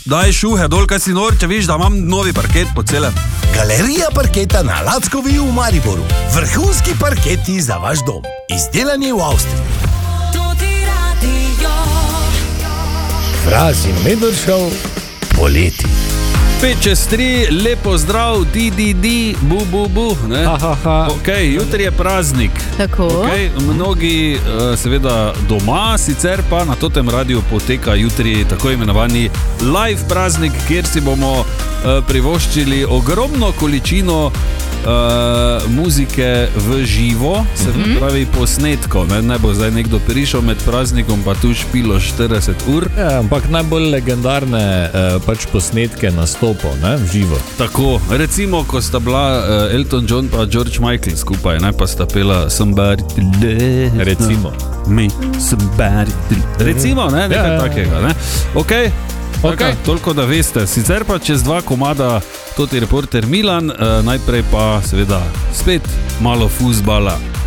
daj šuhe dol, kaj si nor, če viš, da imam novi parket po celem. Galerija parketa na Lackovi v Mariboru. Vrhunski parketi za vaš dom. Izdelani v Avstriji. Fras in Medved poleti. 5-3, lepo zdrav, di, bu, ne? Okay, jutri je praznik. Tako. Okay, mnogi seveda doma, sicer pa na totem radiju poteka jutri tako imenovani live praznik, kjer si bomo privoščili ogromno količino muzike v živo, se pravi posnetko. Ne bo zdaj nekdo prišel med praznikom pa tu špilo 40 ur. Ja, ampak najbolj legendarne pač posnetke nastopov, ne, v živo. Tako, recimo, ko sta bila Elton John pa George Michael skupaj, ne, pa sta pela Somebody to Love. Recimo. Me, somebody to Love. Recimo, ne, nekaj takega, ne. Okay. Toliko, da veste. Sicer pa čez 2 komada Toti reporter Milan, najprej pa seveda spet malo fuzbala.